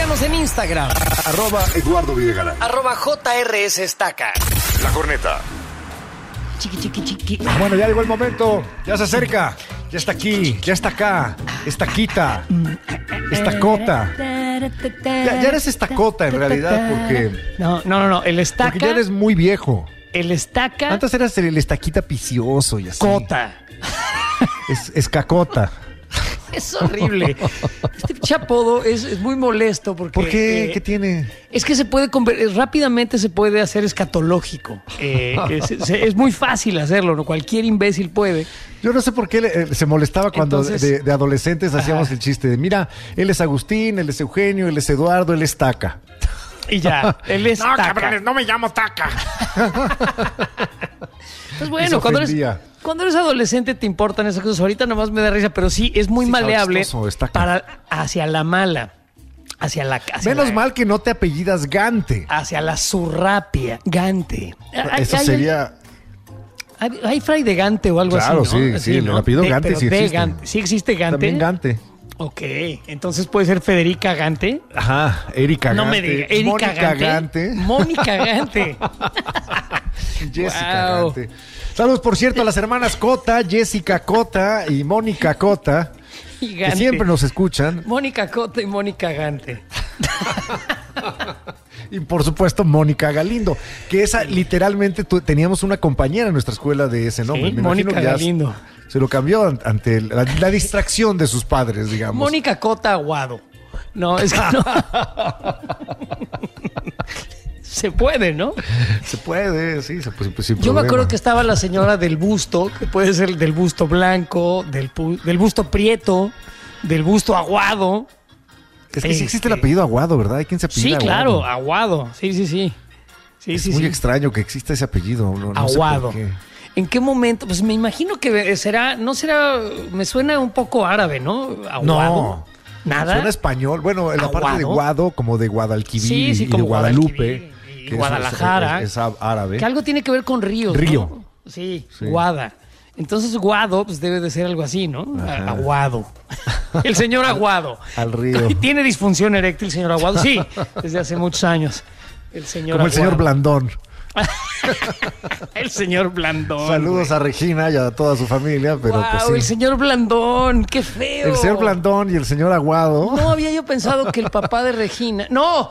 Síganos en Instagram. @Eduardo Videgaray. @JRS Estaca. La Corneta. Chiqui. Bueno, ya llegó el momento. Ya se acerca. Ya está aquí. Ya está acá. Estaquita. Estacota. Ya eres estacota en realidad porque... No. El estaca... Porque ya eres muy viejo. El estaca... Antes eras el estaquita vicioso y así. Cota. Es cacota. Es horrible. Este apodo es muy molesto porque... ¿Por qué? ¿Qué tiene? Es que se puede rápidamente se puede hacer escatológico. Es muy fácil hacerlo, ¿no? Cualquier imbécil puede. Yo no sé por qué se molestaba cuando de adolescentes hacíamos el chiste de, mira, él es Agustín, él es Eugenio, él es Eduardo, él es Taca. Y ya, él es no, Taca. cabrones, no me llamo Taca. Pues bueno, cuando eres adolescente te importan esas cosas. Ahorita nomás me da risa, pero sí, es muy maleable hacia la mala. Menos mal que no te apellidas Gante. Hacia la zurrapia. Gante. Eso sería... Hay Fray de Gante o algo claro, así, ¿no? Claro, sí, el apellido Gante sí existe. Gante. ¿Sí existe Gante? También Gante. Ok, entonces puede ser Federica Gante. Ajá, Erika Gante. No me diga, Erika Gante. Mónica Gante. Jessica Gante. Saludos, por cierto, a las hermanas Cota, Jessica Cota y Mónica Cota, que siempre nos escuchan. Mónica Cota y Mónica Gante. Y por supuesto Mónica Galindo, que esa literalmente teníamos una compañera en nuestra escuela de ese nombre. Sí, Mónica Galindo. Se lo cambió ante la distracción de sus padres, digamos. Mónica Cota Aguado. No, es que no. Se puede, ¿no? Se puede, sí. Yo me acuerdo que estaba la señora del busto, que puede ser del busto blanco, del busto prieto, del busto aguado. Es que sí existe el apellido Aguado, ¿verdad? ¿Hay quien se apellida Aguado? Sí, claro, Aguado. Sí. Es muy extraño que exista ese apellido. No Aguado. Sé por qué. ¿En qué momento? Pues me imagino que no será, me suena un poco árabe, ¿no? Aguado. No. ¿Nada? Suena español. Bueno, en la parte de Guado, como de Guadalquivir y de Guadalupe. Y Guadalajara. Es árabe. Que algo tiene que ver con ríos, Río. ¿no? Sí, Guada. Entonces Guado, pues debe de ser algo así, ¿no? Ajá. Aguado. El señor Aguado. Al río. ¿Tiene disfunción eréctil el señor Aguado? Sí, desde hace muchos años. El señor Como Aguado. El señor Blandón. El señor Blandón. Saludos a Regina y a toda su familia, pero pues sí. El señor Blandón, qué feo. El señor Blandón y el señor Aguado. No había yo pensado que el papá de Regina. No,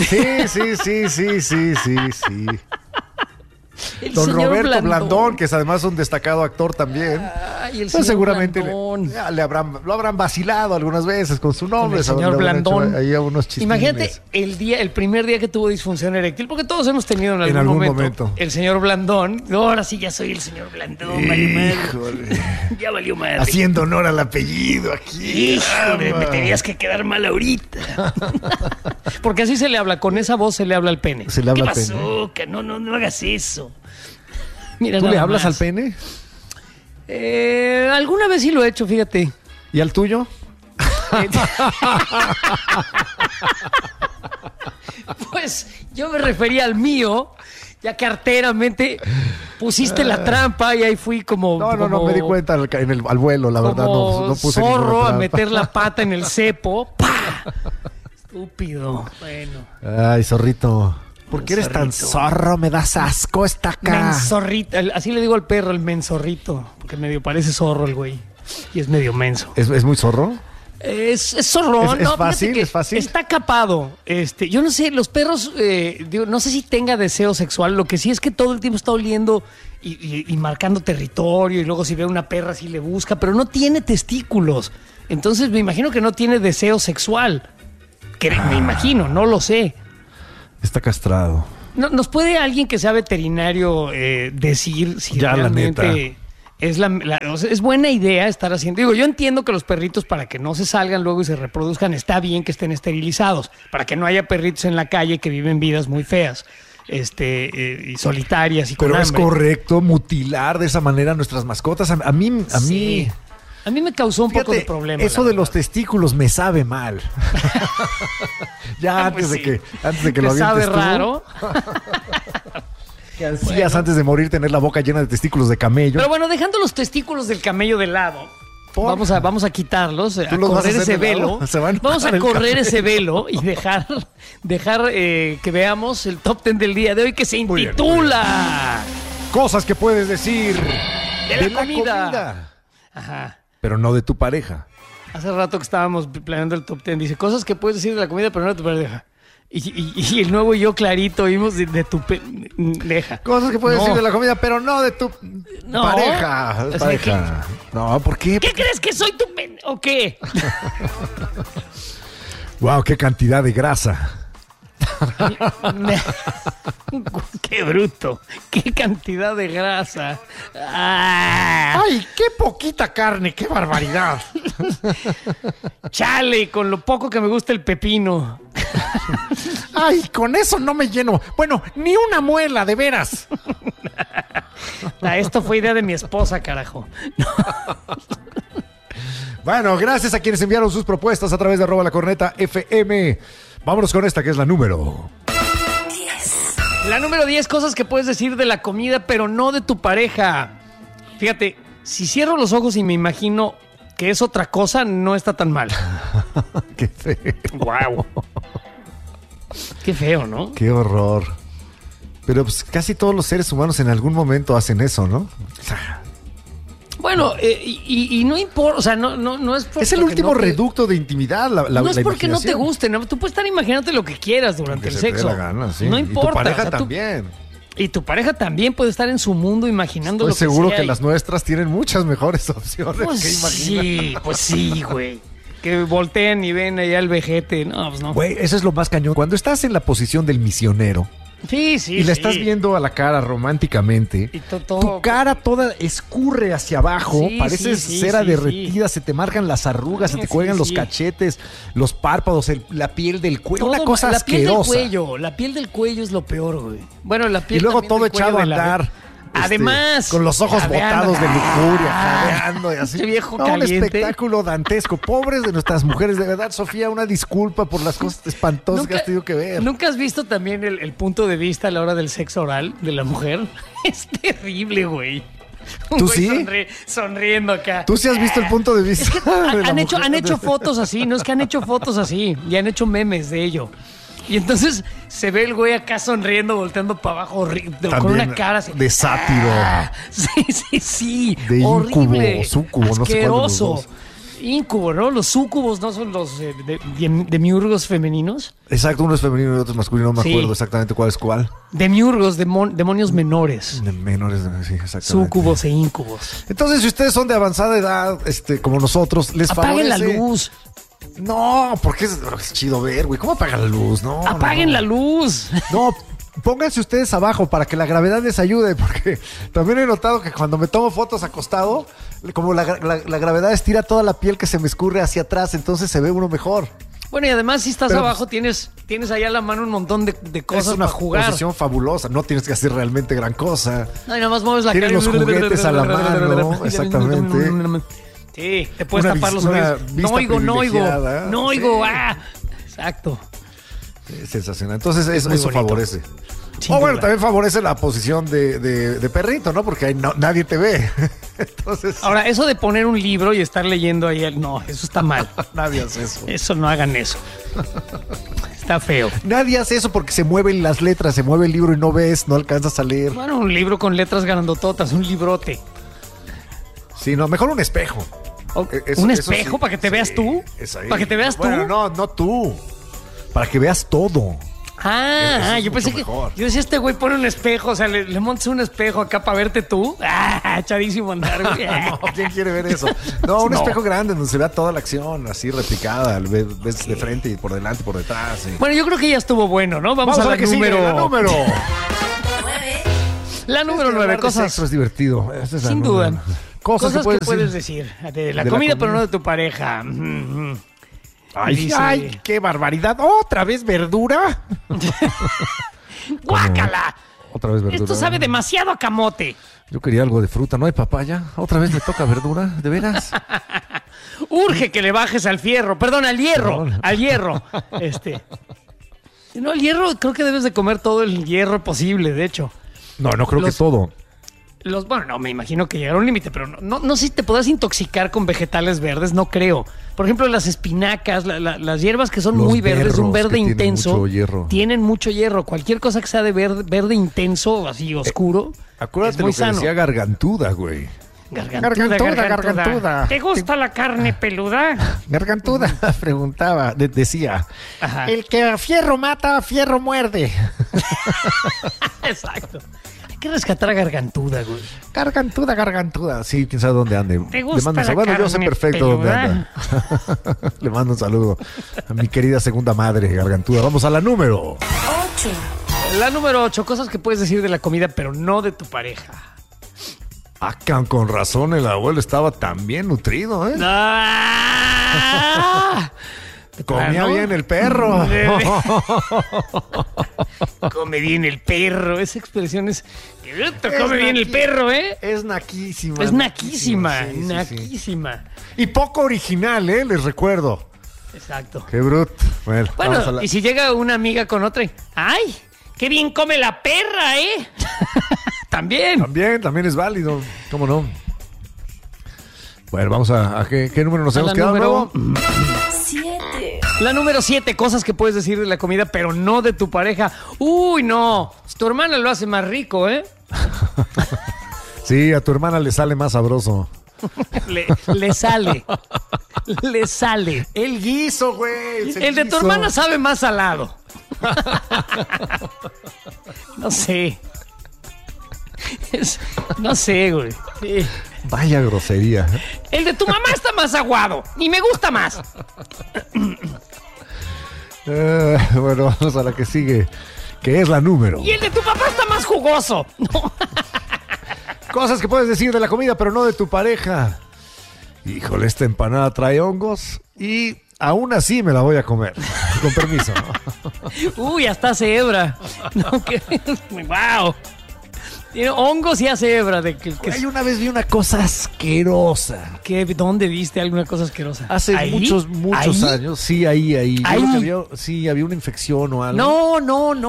Sí. Don Roberto Blandón, que es además un destacado actor también. Ay, el pues seguramente Blandón. lo habrán vacilado algunas veces con su nombre. El señor Blandón. Ahí unos imagínate el primer día que tuvo disfunción eréctil, porque todos hemos tenido en algún momento. El señor Blandón. Ahora sí ya soy el señor Blandón. Híjole. Ya valió madre. Haciendo honor al apellido aquí. Híjole, me tenías que quedar mal ahorita. Porque así se le habla, con esa voz se le habla al pene. Se le habla ¿Qué al pene. pasó? Que no hagas eso. Mira, ¿tú le hablas al pene? Alguna vez sí lo he hecho, fíjate. ¿Y al tuyo? Pues yo me refería al mío, ya que arteramente pusiste la trampa y ahí fui como... No, me di cuenta al vuelo, la verdad. No puse zorro a meter la pata en el cepo. ¡Pah! Estúpido. Bueno. Ay, zorrito. ¿Por qué eres tan zorro? Me das asco, Estaca. Menzorrito. Así le digo al perro, el menzorrito. Porque medio parece zorro el güey. Y es medio menso. ¿Es muy zorro? Es zorrón. ¿Es fácil? ¿Es fácil? Está capado. Yo no sé, los perros, no sé si tenga deseo sexual. Lo que sí es que todo el tiempo está oliendo y marcando territorio. Y luego si ve a una perra sí le busca. Pero no tiene testículos. Entonces me imagino que no tiene deseo sexual. Me imagino, no lo sé. Está castrado. ¿Nos puede alguien que sea veterinario decir si ya, realmente es buena idea estar haciendo? Digo, yo entiendo que los perritos, para que no se salgan luego y se reproduzcan, está bien que estén esterilizados, para que no haya perritos en la calle que viven vidas muy feas, y solitarias y con hambre. Pero es correcto mutilar de esa manera a nuestras mascotas. A mí... Sí. A mí me causó un poco de problema. Eso de los testículos me sabe mal. Ya antes de que lo avientes sabe tú. Raro. ¿Qué hacías antes de morir tener la boca llena de testículos de camello? Pero bueno, dejando los testículos del camello de lado, Vamos a quitarlos, a ¿Tú los vas a correr hacer ese de lado? velo. Se van Vamos a para el correr café. ese velo y dejar que veamos el top 10 del día de hoy que se Muy bien, intitula Cosas que puedes decir de la comida. Ajá. Pero no de tu pareja. Hace rato que estábamos planeando el top 10. Dice, cosas que puedes decir de la comida, pero no de tu pareja. Y el nuevo y yo clarito vimos de tu pareja. Cosas que puedes No. decir de la comida, pero no de tu No. pareja. O sea, Pareja. No, ¿por qué? ¿Qué crees que soy tu o qué? Wow, qué cantidad de grasa. Qué bruto. Qué cantidad de grasa. Ah, Ay, qué poquita carne, qué barbaridad. chale, con lo poco que me gusta el pepino. Ay, con eso no me lleno. Bueno, ni una muela, de veras. Esto fue idea de mi esposa, carajo. Bueno, gracias a quienes enviaron sus propuestas a través de @lacorneta_FM. Vámonos con esta que es la número. La número 10, cosas que puedes decir de la comida, pero no de tu pareja. Fíjate, si cierro los ojos y me imagino que es otra cosa, no está tan mal. Qué feo. Wow. Qué feo, ¿no? Qué horror. Pero pues casi todos los seres humanos en algún momento hacen eso, ¿no? Bueno, y no importa, o sea, no es porque Es el último reducto de intimidad, no es porque no te imaginación. guste, ¿no? Tú puedes estar imaginándote lo que quieras durante Que el se te dé sexo. la gana, sí. No Y importa. tu pareja o sea, también. Y tu pareja también puede estar en su mundo imaginando Estoy lo que seguro sea que y- las nuestras tienen muchas mejores opciones Pues que imaginar. sí, pues sí, güey. Que volteen y ven allá el vejete. No, pues no. Güey, eso es lo más cañón. Cuando estás en la posición del misionero Sí, sí, y la sí. estás viendo a la cara románticamente, Y todo. tu cara toda escurre hacia abajo, Sí, pareces sí, sí, cera sí, derretida, se te marcan las arrugas, se te Sí, cuelgan los sí. cachetes, los párpados, la piel del cuello, una Todo cosa la piel del asquerosa. cuello. La piel del cuello es lo peor, güey. Bueno, la piel Y luego también todo del cuello echado a de la- andar. Además, con los ojos jadeando. botados de lujuria, Ah, jadeando y así. ese viejo No, caliente. un espectáculo dantesco. Pobres de nuestras mujeres, de verdad, Sofía, una disculpa por las cosas espantosas que has tenido que ver. ¿Nunca has visto también el punto de vista a la hora del sexo oral de la mujer? Es terrible, güey. Un ¿Tú güey sí? sonriendo acá. ¿Tú sí has visto el punto de vista? de la Han hecho, mujer? han hecho fotos así, no es que han hecho fotos así y han hecho memes de ello. Y entonces se ve el güey acá sonriendo, volteando para abajo, con También una cara así. de sátiro. Sí. De horrible. incubo, súcubo, no sé cuál de los asqueroso. dos. Incubo, ¿no? Los súcubos no son los demiurgos femeninos. Exacto, uno es femenino y otro es masculino, no me Sí. acuerdo exactamente cuál es cuál. Demiurgos, demonios menores. De menores, sí, exactamente. Súcubos e íncubos. Entonces, si ustedes son de avanzada edad, como nosotros, les Apaguen la favorece. luz. No, porque es chido ver, güey. ¿Cómo apagan la luz? No. Apaguen no. la luz. No, pónganse ustedes abajo para que la gravedad les ayude, porque también he notado que cuando me tomo fotos acostado, como la gravedad estira toda la piel que se me escurre hacia atrás, entonces se ve uno mejor. Bueno, y además si estás Pero, abajo tienes allá a la mano un montón de cosas es una para jugar. posición fabulosa, no tienes que hacer realmente gran cosa. No, y nada más mueves la Tienes cara. los juguetes a la mano, exactamente. Sí, te puedes Una tapar los una oídos. vista No oigo. privilegiada. No oigo. Sí. Ah, exacto. Es sensacional. Entonces eso muy bonito. favorece. Sin Bueno, duda. también favorece la posición de perrito, ¿no? Porque ahí nadie te ve. Entonces, Ahora, eso de poner un libro y estar leyendo ahí, no, eso está mal. nadie hace eso. Eso no hagan eso. Está feo. Nadie hace eso porque se mueven las letras, se mueve el libro y no ves, no alcanzas a leer. Bueno, un libro con letras grandototas, un librote. Sí, no, mejor un espejo. ¿Un espejo para que te veas tú? es ahí. ¿Para que te veas Bueno, tú? no tú. Para que veas todo. Eso es Yo pensé mucho que. mejor. Yo decía, este güey pone un espejo, o sea, le montas un espejo acá para verte tú. Chadísimo andar, güey. No, ¿quién quiere ver eso? No, un No. espejo grande donde se vea toda la acción, así replicada. Ves de frente y por delante y por detrás. Sí. Bueno, yo creo que ya estuvo bueno, ¿no? Vamos a la que sigue, número. la número. La número Es que 9, hablar de cosas. sexo es divertido. Esa es la Sin número. duda. Cosas que puedes decir. De la De la comida, pero comida. no de tu pareja. Ay, Dice- ay, qué barbaridad. ¿Otra vez verdura? ¡Guácala! Otra vez verdura. Esto sabe demasiado a camote. Yo quería algo de fruta, ¿no hay papaya? ¿Otra vez me toca verdura? ¿De veras? Urge que le bajes al fierro. Perdón, al hierro. Perdón. Al hierro. No, el hierro, creo que debes de comer todo el hierro posible, de hecho. No, no creo Los- que todo. Bueno, no, me imagino que llegará a un límite, pero no sé si te podrás intoxicar con vegetales verdes, no creo. Por ejemplo, las espinacas, las hierbas que son Los muy verdes, un berros verde que tienen intenso, mucho hierro. tienen mucho hierro. Cualquier cosa que sea de verde intenso, así oscuro, Acuérdate es muy lo que sano. decía Gargantuda, güey. Gargantuda. ¿Te gusta la carne peluda? Gargantuda preguntaba, decía, Ajá. el que a fierro mata, a fierro muerde. Exacto. Hay que rescatar a Gargantuda, güey. Gargantuda. Sí, quién sabe dónde ande. ¿Te gusta Le mando un la saludo. Bueno, yo sé carne perfecto dónde peluda? anda. Le mando un saludo a mi querida segunda madre, Gargantuda. Vamos a la número. La número 8, cosas que puedes decir de la comida, pero no de tu pareja. Con razón el abuelo estaba tan bien nutrido, ¿eh? ¡Ah! Comía Claro. bien el perro. Come bien el perro. Esa expresión es... Come bien el perro, ¿eh? Es naquísima. Es naquísima, Sí, sí, sí. naquísima. Y poco original, ¿eh? Les recuerdo. Exacto. Qué bruto. Bueno, vamos a Bueno, la... y si llega una amiga con otra, ¡ay! ¡Qué bien come la perra, eh! También. También es válido. ¿Cómo no? Bueno, vamos a ¿qué número nos A hemos la quedado número- nuevo? 7, La número 7, cosas que puedes decir de la comida, pero no de tu pareja. Uy, no. Tu hermana lo hace más rico, ¿eh? Sí, a tu hermana le sale más sabroso. Le sale. Le sale. El guiso, güey. El de tu hermana sabe más salado. No sé. No sé, güey. Sí. Vaya grosería. El de tu mamá está más aguado. Y me gusta más. Bueno, vamos a la que sigue, que es la número. Y el de tu papá está más jugoso. No. Cosas que puedes decir de la comida, pero no de tu pareja. Híjole, esta empanada trae hongos y aún así me la voy a comer. Con permiso. Uy, hasta hace hebra. No, wow. Tiene hongos y hace hebra. Güey, una vez vi una cosa asquerosa. ¿Dónde viste alguna cosa asquerosa? Hace ¿Ahí? muchos ¿Ahí? años. Sí, ahí. Yo ¿Ahí? creo que había una infección o algo.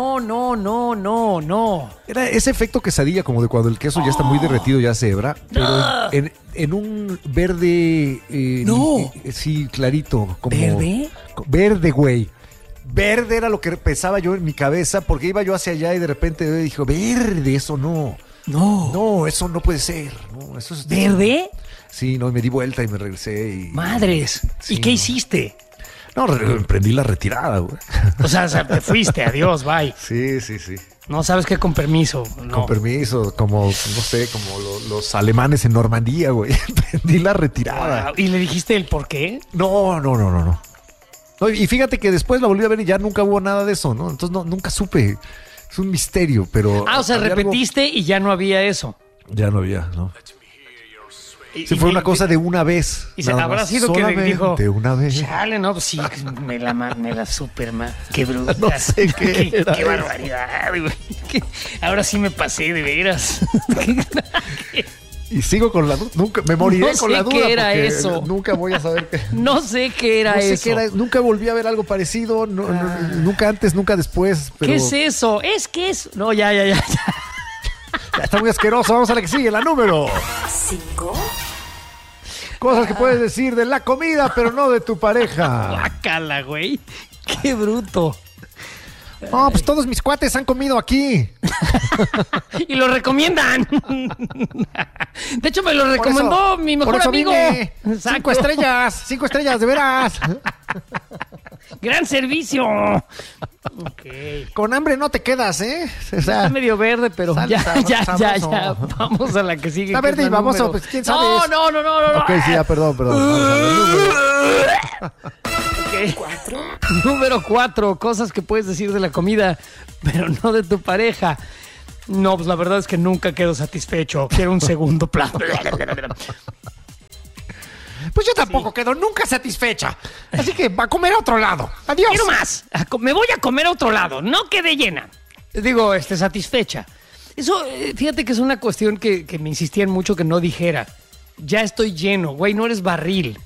No. Era ese efecto quesadilla, como de cuando el queso ya está muy derretido, ya hace hebra. Pero en un verde. No. Sí, clarito. Como, ¿Verde? Verde, güey. Verde era lo que pensaba yo en mi cabeza, porque iba yo hacia allá y de repente dije, verde, eso no. No, eso no puede ser. No, eso es, ¿Verde? Sí, no, y me di vuelta y me regresé. Y, Madres. Sí, ¿Y qué no. hiciste? No, emprendí la retirada, güey. O sea, te fuiste, adiós, bye. Sí. No sabes qué con permiso. No. Con permiso, como, no sé, como los alemanes en Normandía, güey. Emprendí la retirada. Wow. ¿Y le dijiste el por qué? No. No, y fíjate que después la volví a ver y ya nunca hubo nada de eso, ¿no? Entonces nunca supe. Es un misterio, pero... O sea, había repetiste y ya no había eso. Ya no había, ¿no? Y- Sí, y- fue una cosa de una vez. Y se nada habrá más. sido que Solamente dijo. una vez. Chale, no, pues sí, me la superman. Qué bruta. No sé qué era qué eso. barbaridad, güey. Ahora sí me pasé de veras. Y sigo con la duda. Nunca me moriré No con sé la duda. qué era porque eso. Nunca voy a saber qué. No sé qué era No sé eso. qué era. Nunca volví a ver algo parecido. Nunca antes, nunca después. Pero ¿Qué es eso? Es que es. No, ya. ya está muy asqueroso. Vamos a la que sigue, la número. 5, Cosas que puedes decir de la comida, pero no de tu pareja. Guácala, güey. Qué bruto. No, pues todos mis cuates han comido aquí. Y lo recomiendan. De hecho, me lo recomendó mi mejor por eso amigo. vine. Exacto. 5 estrellas, de veras. Gran servicio. Ok. Con hambre no te quedas, ¿eh? O sea, Está medio verde, pero Sale ya. sabroso. Vamos a la que sigue. Está que es verde la y baboso, número- pues, ¿quién sabe? No. ok, sí, ya, perdón. Vamos a la número. Ok. 4, Número 4, cosas que puedes decir de la comida, pero no de tu pareja. No, pues la verdad es que nunca quedo satisfecho. Quiero un segundo plato. Pues yo tampoco quedo nunca satisfecha. Así que va a comer a otro lado. Adiós. Quiero más. Me voy a comer a otro lado. No quedé llena. Digo, satisfecha. Eso, fíjate que es una cuestión que me insistían mucho que no dijera. Ya estoy lleno, güey, no eres barril.